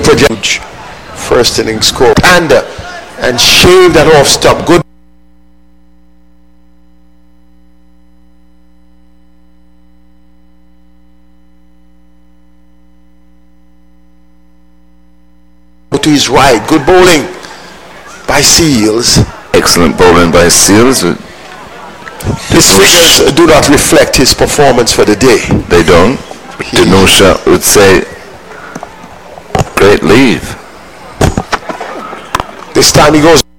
project. First inning score. And shave that off stop. Good. To his right. Good bowling by Seals. Excellent bowling by Seals. His figures do not reflect his performance for the day. They don't. Denosha would say, great leave. This time he goes